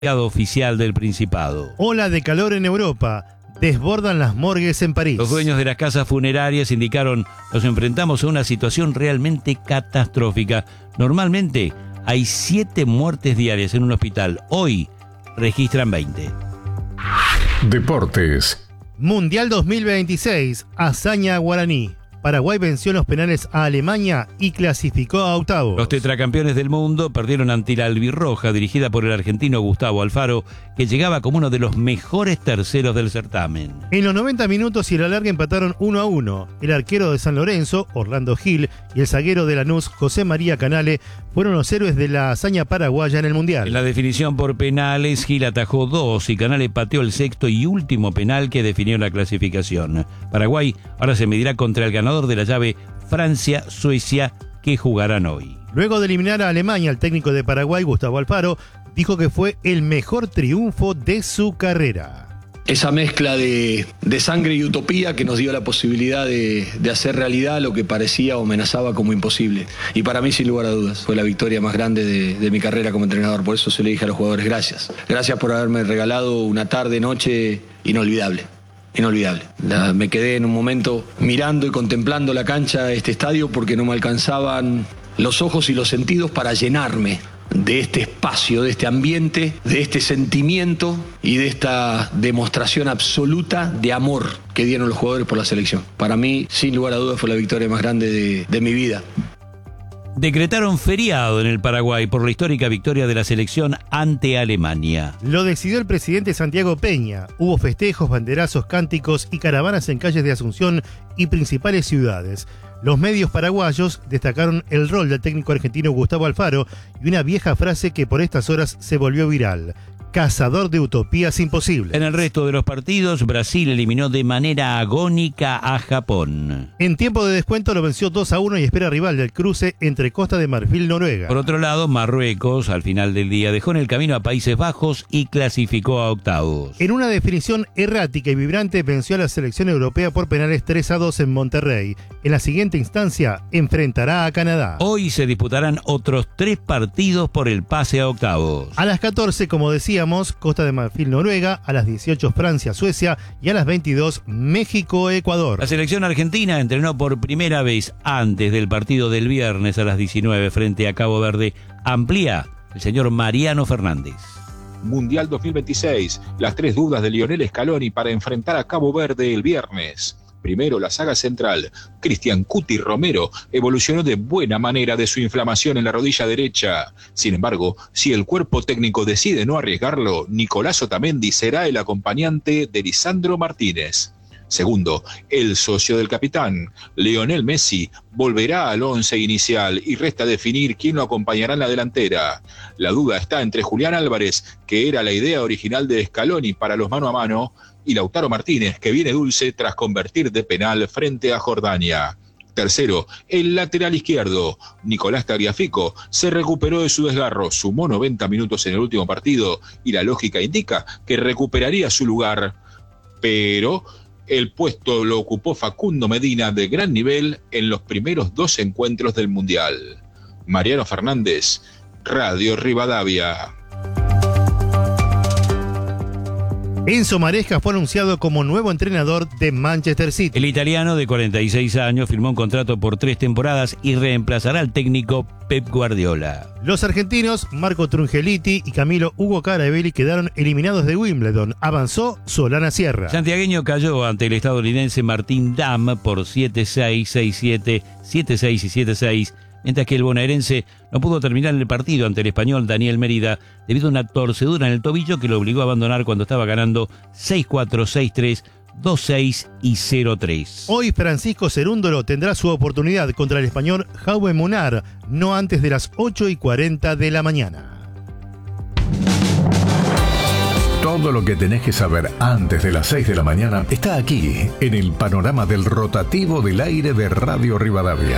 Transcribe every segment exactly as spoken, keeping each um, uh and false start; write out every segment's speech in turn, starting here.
oficial del Principado. Ola de calor en Europa. Desbordan las morgues en París. Los dueños de las casas funerarias indicaron: nos enfrentamos a una situación realmente catastrófica. Normalmente hay siete muertes diarias en un hospital. Hoy registran veinte. Deportes. Mundial dos mil veintiséis. Hazaña guaraní. Paraguay venció en los penales a Alemania y clasificó a octavos. Los tetracampeones del mundo perdieron ante la albirroja, dirigida por el argentino Gustavo Alfaro, que llegaba como uno de los mejores terceros del certamen. En los noventa minutos y el alargue empataron uno a uno. El arquero de San Lorenzo, Orlando Gil, y el zaguero de Lanús, José María Canale, fueron los héroes de la hazaña paraguaya en el Mundial. En la definición por penales, Gil atajó dos y Canale pateó el sexto y último penal que definió la clasificación. Paraguay ahora se medirá contra el ganador de la llave Francia-Suecia, que jugarán hoy. Luego de eliminar a Alemania, el técnico de Paraguay, Gustavo Alfaro, dijo que fue el mejor triunfo de su carrera. Esa mezcla de, de sangre y utopía que nos dio la posibilidad de, de hacer realidad lo que parecía o amenazaba como imposible. Y para mí, sin lugar a dudas, fue la victoria más grande de, de mi carrera como entrenador. Por eso se le dije a los jugadores: gracias. Gracias por haberme regalado una tarde, noche inolvidable. Inolvidable. La, me quedé en un momento mirando y contemplando la cancha de este estadio porque no me alcanzaban los ojos y los sentidos para llenarme de este espacio, de este ambiente, de este sentimiento y de esta demostración absoluta de amor que dieron los jugadores por la selección. Para mí, sin lugar a dudas, fue la victoria más grande de, de mi vida. Decretaron feriado en el Paraguay por la histórica victoria de la selección ante Alemania. Lo decidió el presidente Santiago Peña. Hubo festejos, banderazos, cánticos y caravanas en calles de Asunción y principales ciudades. Los medios paraguayos destacaron el rol del técnico argentino Gustavo Alfaro y una vieja frase que por estas horas se volvió viral: cazador de utopías imposibles. En el resto de los partidos, Brasil eliminó de manera agónica a Japón. En tiempo de descuento lo venció dos a uno y espera rival del cruce entre Costa de Marfil y Noruega. Por otro lado, Marruecos, al final del día, dejó en el camino a Países Bajos y clasificó a octavos. En una definición errática y vibrante, venció a la selección europea por penales tres a dos en Monterrey. En la siguiente instancia, enfrentará a Canadá. Hoy se disputarán otros tres partidos por el pase a octavos. A las catorce, como decía, Costa de Marfil, Noruega; a las dieciocho, Francia, Suecia; y a las veintidós, México, Ecuador. La selección argentina entrenó por primera vez antes del partido del viernes a las diecinueve frente a Cabo Verde. Amplía el señor Mariano Fernández. Mundial dos mil veintiséis, las tres dudas de Lionel Scaloni para enfrentar a Cabo Verde el viernes. Primero, la saga central. Cristian Cuti Romero evolucionó de buena manera de su inflamación en la rodilla derecha. Sin embargo, si el cuerpo técnico decide no arriesgarlo, Nicolás Otamendi será el acompañante de Lisandro Martínez. Segundo, el socio del capitán, Lionel Messi, volverá al once inicial y resta definir quién lo acompañará en la delantera. La duda está entre Julián Álvarez, que era la idea original de Scaloni para los mano a mano, y Lautaro Martínez, que viene dulce tras convertir de penal frente a Jordania. Tercero, el lateral izquierdo, Nicolás Tagliafico, se recuperó de su desgarro, sumó noventa minutos en el último partido y la lógica indica que recuperaría su lugar. Pero el puesto lo ocupó Facundo Medina, de gran nivel en los primeros dos encuentros del Mundial. Mariano Fernández, Radio Rivadavia. Enzo Maresca fue anunciado como nuevo entrenador de Manchester City. El italiano de cuarenta y seis años firmó un contrato por tres temporadas y reemplazará al técnico Pep Guardiola. Los argentinos Marco Trungeliti y Camilo Hugo Carabelli quedaron eliminados de Wimbledon. Avanzó Solana Sierra. Santiagueño cayó ante el estadounidense Martín Damm por siete seis, seis siete, siete seis y siete seis. Mientras que el bonaerense no pudo terminar el partido ante el español Daniel Mérida debido a una torcedura en el tobillo que lo obligó a abandonar cuando estaba ganando seis cuatro, seis tres, dos seis y cero tres. Hoy Francisco Cerúndolo tendrá su oportunidad contra el español Jaume Munar, no antes de las ocho y cuarenta de la mañana. Todo lo que tenés que saber antes de las seis de la mañana está aquí, en el panorama del rotativo del aire de Radio Rivadavia.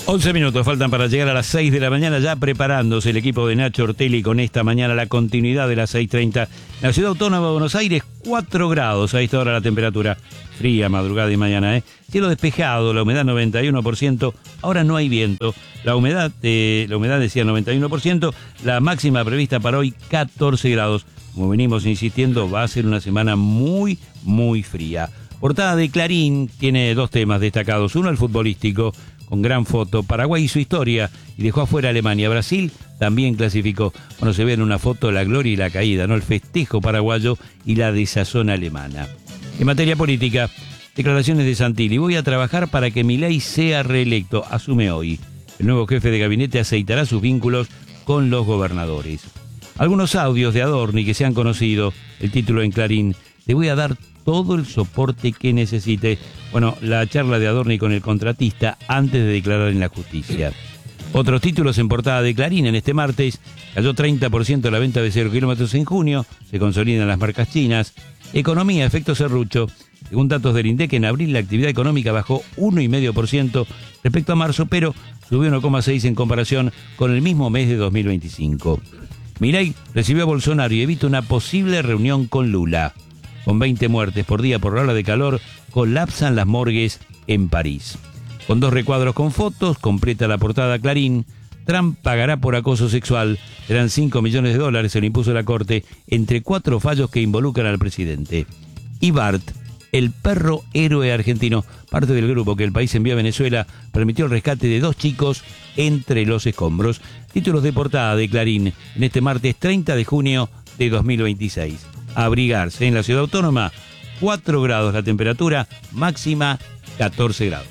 once minutos faltan para llegar a las seis de la mañana, ya preparándose el equipo de Nacho Ortelli con esta mañana la continuidad de las seis treinta. En la Ciudad Autónoma de Buenos Aires, cuatro grados a esta hora la temperatura. Fría madrugada y mañana, ¿eh? Cielo despejado, la humedad noventa y uno por ciento, ahora no hay viento. La humedad, eh, la humedad decía noventa y uno por ciento, la máxima prevista para hoy catorce grados. Como venimos insistiendo, va a ser una semana muy, muy fría. Portada de Clarín tiene dos temas destacados. Uno, el futbolístico, con gran foto. Paraguay y su historia, y dejó afuera a Alemania. Brasil también clasificó. Bueno, se ve en una foto la gloria y la caída, ¿no? El festejo paraguayo y la desazón alemana. En materia política, declaraciones de Santilli. Voy a trabajar para que Milei sea reelecto, asume hoy. El nuevo jefe de gabinete aceitará sus vínculos con los gobernadores. Algunos audios de Adorni que se han conocido, el título en Clarín. Te voy a dar todo el soporte que necesite. Bueno, la charla de Adorni con el contratista antes de declarar en la justicia. Otros títulos en portada de Clarín en este martes. Cayó treinta por ciento la venta de cero kilómetros en junio. Se consolidan las marcas chinas. Economía, efecto serrucho. Según datos del INDEC, en abril la actividad económica bajó uno coma cinco por ciento respecto a marzo, pero subió uno coma seis por ciento en comparación con el mismo mes de dos mil veinticinco. Milei recibió a Bolsonaro y evita una posible reunión con Lula. Con veinte muertes por día por la ola de calor, colapsan las morgues en París. Con dos recuadros con fotos, completa la portada Clarín. Trump pagará por acoso sexual. Serán cinco millones de dólares, se le impuso la Corte, entre cuatro fallos que involucran al presidente. Y Bart, el perro héroe argentino, parte del grupo que el país envió a Venezuela, permitió el rescate de dos chicos entre los escombros. Títulos de portada de Clarín en este martes treinta de junio de dos mil veintiséis. Abrigarse en la Ciudad Autónoma, cuatro grados la temperatura, máxima catorce grados.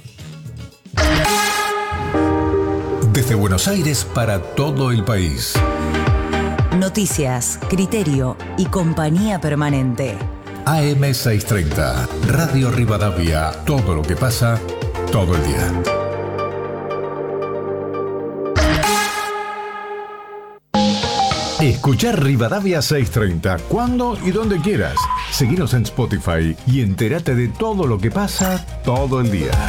Desde Buenos Aires para todo el país. Noticias, criterio y compañía permanente. A M seiscientos treinta, Radio Rivadavia, todo lo que pasa, todo el día. Escuchar Rivadavia seiscientos treinta cuando y donde quieras. Seguinos en Spotify y entérate de todo lo que pasa todo el día.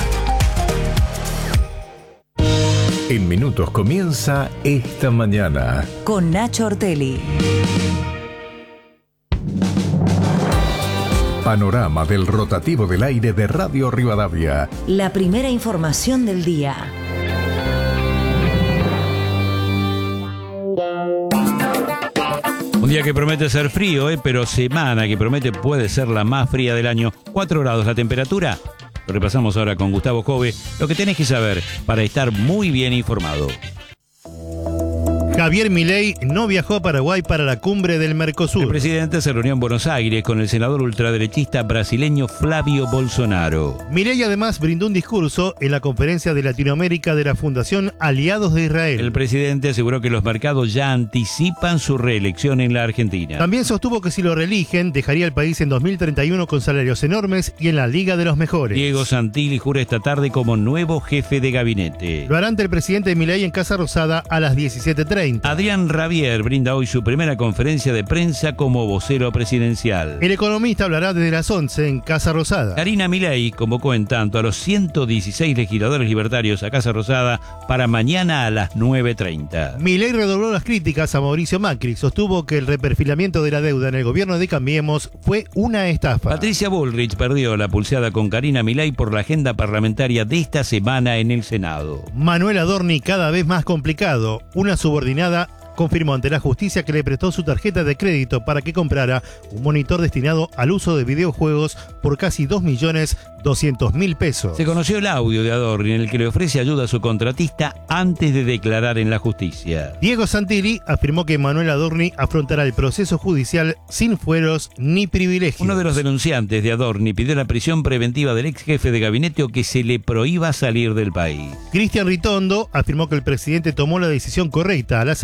En minutos comienza Esta Mañana. Con Nacho Ortelli. Panorama del rotativo del aire de Radio Rivadavia. La primera información del día. Un día que promete ser frío, ¿eh? Pero semana que promete puede ser la más fría del año. cuatro grados la temperatura. Lo repasamos ahora con Gustavo Jove. Lo que tenés que saber para estar muy bien informado. Javier Milei no viajó a Paraguay para la cumbre del Mercosur. El presidente se reunió en Buenos Aires con el senador ultraderechista brasileño Flavio Bolsonaro. Milei además brindó un discurso en la conferencia de Latinoamérica de la Fundación Aliados de Israel. El presidente aseguró que los mercados ya anticipan su reelección en la Argentina. También sostuvo que si lo reeligen, dejaría el país en dos mil treinta y uno con salarios enormes y en la Liga de los Mejores. Diego Santilli jura esta tarde como nuevo jefe de gabinete. Lo hará ante el presidente Milei en Casa Rosada a las diecisiete treinta. Adrián Rabier brinda hoy su primera conferencia de prensa como vocero presidencial. El economista hablará desde las once en Casa Rosada. Karina Milei convocó en tanto a los ciento dieciséis legisladores libertarios a Casa Rosada para mañana a las nueve treinta. Milei redobló las críticas a Mauricio Macri. Sostuvo que el reperfilamiento de la deuda en el gobierno de Cambiemos fue una estafa. Patricia Bullrich perdió la pulseada con Karina Milei por la agenda parlamentaria de esta semana en el Senado. Manuel Adorni cada vez más complicado. Una subordinada confirmó ante la justicia que le prestó su tarjeta de crédito para que comprara un monitor destinado al uso de videojuegos por casi dos millones doscientos mil pesos. Se conoció el audio de Adorni en el que le ofrece ayuda a su contratista antes de declarar en la justicia. Diego Santilli afirmó que Manuel Adorni afrontará el proceso judicial sin fueros ni privilegios. Uno de los denunciantes de Adorni pidió la prisión preventiva del ex jefe de gabinete o que se le prohíba salir del país. Cristian Ritondo afirmó que el presidente tomó la decisión correcta al aceptar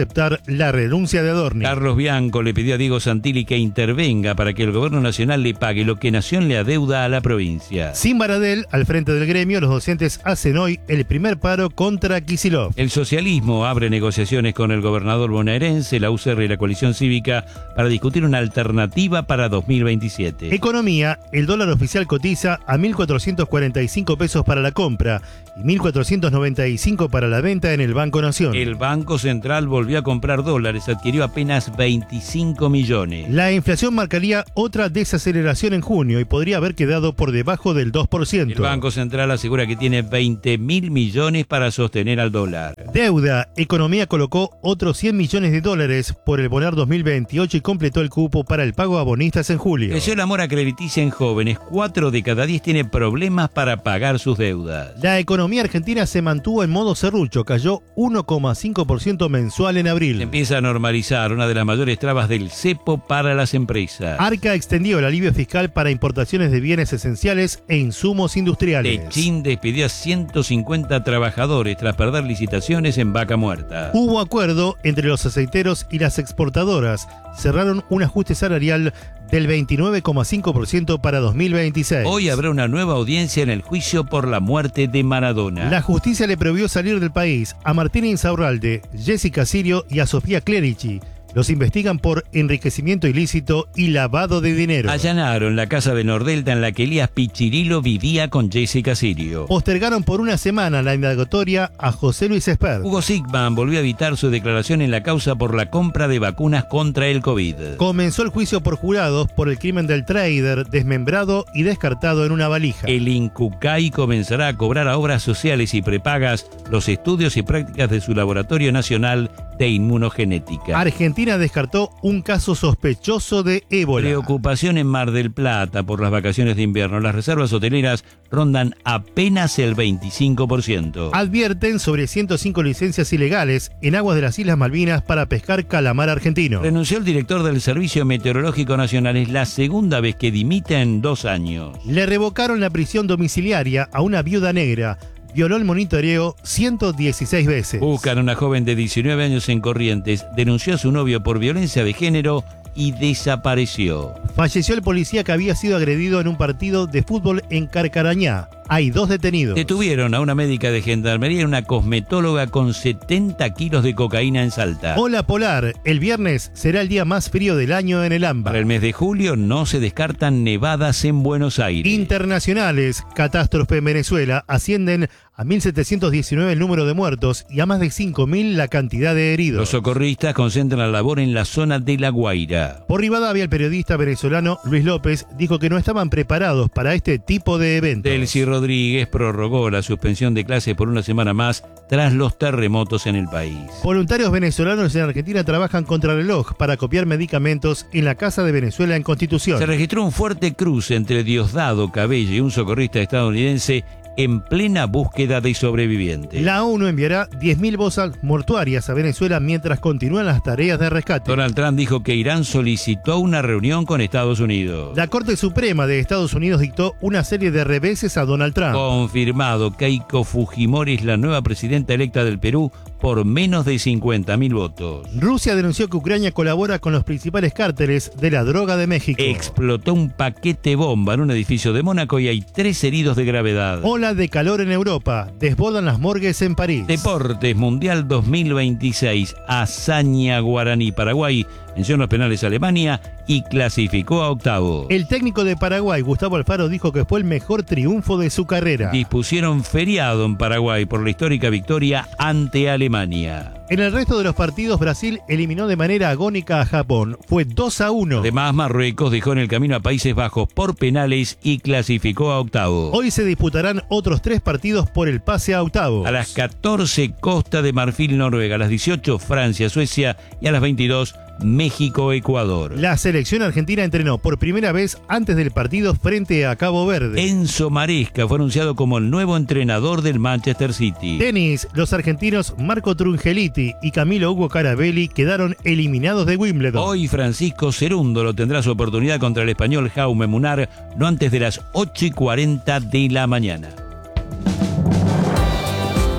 la renuncia de Adorni. Carlos Bianco le pidió a Diego Santilli que intervenga para que el gobierno nacional le pague lo que Nación le adeuda a la provincia. Sin Baradel, al frente del gremio, los docentes hacen hoy el primer paro contra Kicillof. El socialismo abre negociaciones con el gobernador bonaerense, la U C R y la coalición cívica para discutir una alternativa para dos mil veintisiete. Economía, el dólar oficial cotiza a mil cuatrocientos cuarenta y cinco pesos para la compra y mil cuatrocientos noventa y cinco para la venta en el Banco Nación. El Banco Central volvió a comprar dólares, adquirió apenas veinticinco millones. La inflación marcaría otra desaceleración en junio y podría haber quedado por debajo del dos por ciento. El Banco Central asegura que tiene veinte mil millones para sostener al dólar. Deuda, Economía colocó otros cien millones de dólares por el Bonar dos mil veintiocho y completó el cupo para el pago a bonistas en julio. Creció la mora crediticia en jóvenes, cuatro de cada diez tiene problemas para pagar sus deudas. La economía argentina se mantuvo en modo serrucho, cayó uno coma cinco por ciento mensual en abril. Se empieza a normalizar una de las mayores trabas del cepo para las empresas. Arca extendió el alivio fiscal para importaciones de bienes esenciales e insumos industriales. Techin despidió a ciento cincuenta trabajadores tras perder licitaciones en Vaca Muerta. Hubo acuerdo entre los aceiteros y las exportadoras. Cerraron un ajuste salarial del veintinueve coma cinco por ciento para dos mil veintiséis. Hoy habrá una nueva audiencia en el juicio por la muerte de Maradona. La justicia le prohibió salir del país a Martín Insaurralde, Jessica Sirio y a Sofía Clerici. Los investigan por enriquecimiento ilícito y lavado de dinero. Allanaron la casa de Nordelta en la que Elías Pichirilo vivía con Jessica Sirio. Postergaron por una semana la indagatoria a José Luis Espert. Hugo Sigman volvió a evitar su declaración en la causa por la compra de vacunas contra el COVID. Comenzó el juicio por jurados por el crimen del trader desmembrado y descartado en una valija. El INCUCAI comenzará a cobrar a obras sociales y prepagas los estudios y prácticas de su Laboratorio Nacional de Inmunogenética. Argentina descartó un caso sospechoso de ébola. Preocupación en Mar del Plata por las vacaciones de invierno. Las reservas hoteleras rondan apenas el veinticinco por ciento. Advierten sobre ciento cinco licencias ilegales en aguas de las Islas Malvinas para pescar calamar argentino. Renunció el director del Servicio Meteorológico Nacional. Es la segunda vez que dimite en dos años. Le revocaron la prisión domiciliaria a una viuda negra. Violó el monitoreo ciento dieciséis veces. Buscan a una joven de diecinueve años en Corrientes. Denunció a su novio por violencia de género y desapareció. Falleció el policía que había sido agredido en un partido de fútbol en Carcarañá. Hay dos detenidos. Detuvieron a una médica de gendarmería y una cosmetóloga con setenta kilos de cocaína en Salta. Ola polar. El viernes será el día más frío del año en el AMBA. Para el mes de julio no se descartan nevadas en Buenos Aires. Internacionales. Catástrofe en Venezuela. Ascienden a mil setecientos diecinueve el número de muertos y a más de cinco mil la cantidad de heridos. Los socorristas concentran la labor en la zona de La Guaira. Por Rivadavia, el periodista venezolano Luis López dijo que no estaban preparados para este tipo de eventos. Delcy Rodríguez prorrogó la suspensión de clases por una semana más tras los terremotos en el país. Voluntarios venezolanos en Argentina trabajan contra reloj para copiar medicamentos en la Casa de Venezuela en Constitución. Se registró un fuerte cruce entre Diosdado Cabello y un socorrista estadounidense en plena búsqueda de sobrevivientes. La ONU enviará diez mil bolsas mortuarias a Venezuela mientras continúan las tareas de rescate. Donald Trump dijo que Irán solicitó una reunión con Estados Unidos. La Corte Suprema de Estados Unidos dictó una serie de reveses a Donald Trump. Confirmado, Keiko Fujimori es la nueva presidenta electa del Perú por menos de cincuenta mil votos. Rusia denunció que Ucrania colabora con los principales cárteles de la droga de México. Explotó un paquete bomba en un edificio de Mónaco y hay tres heridos de gravedad. Ola de calor en Europa. Desbordan las morgues en París. Deportes Mundial dos mil veintiséis. Hazaña Guaraní. Paraguay venció en los penales a Alemania y clasificó a octavo. El técnico de Paraguay, Gustavo Alfaro, dijo que fue el mejor triunfo de su carrera. Dispusieron feriado en Paraguay por la histórica victoria ante Alemania. En el resto de los partidos, Brasil eliminó de manera agónica a Japón. Fue dos a uno. Además, Marruecos dejó en el camino a Países Bajos por penales y clasificó a octavo. Hoy se disputarán otros tres partidos por el pase a octavo. A las catorce, Costa de Marfil, Noruega. A las dieciocho, Francia, Suecia. Y a las veintidós, México, Ecuador. La selección argentina entrenó por primera vez antes del partido frente a Cabo Verde. Enzo Maresca fue anunciado como el nuevo entrenador del Manchester City. Tenis, los argentinos Marco Trungeliti y Camilo Hugo Carabelli quedaron eliminados de Wimbledon. Hoy Francisco Cerúndolo tendrá su oportunidad contra el español Jaume Munar, no antes de las ocho y cuarenta de la mañana.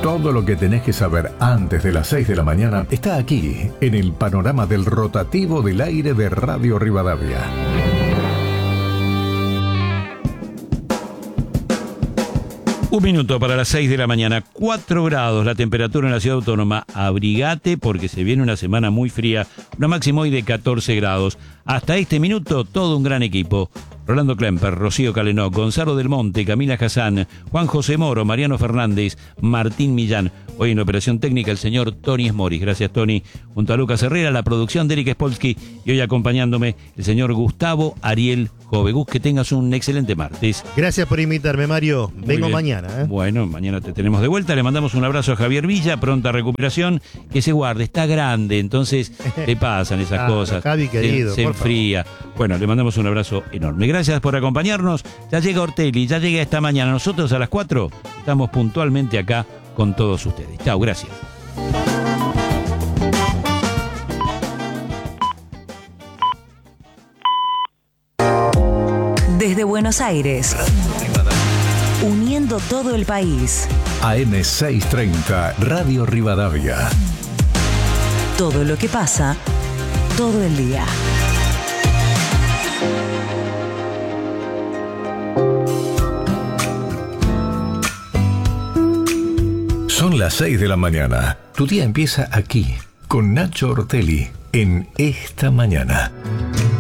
Todo lo que tenés que saber antes de las seis de la mañana está aquí, en el panorama del rotativo del aire de Radio Rivadavia. Un minuto para las seis de la mañana, cuatro grados la temperatura en la ciudad autónoma. Abrigate porque se viene una semana muy fría, una máxima hoy de catorce grados. Hasta este minuto, todo un gran equipo. Rolando Klemper, Rocío Calenó, Gonzalo del Monte, Camila Hassan, Juan José Moro, Mariano Fernández, Martín Millán. Hoy en operación técnica el señor Tony Smoris. Gracias, Tony. Junto a Lucas Herrera, la producción de Eric Spolsky y hoy acompañándome el señor Gustavo Ariel Jovegus. Que tengas un excelente martes. Gracias por invitarme, Mario. Muy Vengo bien. mañana. ¿eh? Bueno, mañana te tenemos de vuelta. Le mandamos un abrazo a Javier Villa, pronta recuperación. Que se guarde, está grande, entonces le pasan esas Ah, cosas. Javi, querido, se, se por favor. enfría. Bueno, le mandamos un abrazo enorme. Gracias por acompañarnos. Ya llega Ortelli, ya llega esta mañana. Nosotros a las cuatro estamos puntualmente acá con todos ustedes. Chao, gracias. Desde Buenos Aires, uniendo todo el país. A M seiscientos treinta, Radio Rivadavia. Todo lo que pasa, todo el día. Son las seis de la mañana. Tu día empieza aquí, con Nacho Ortelli, en Esta Mañana.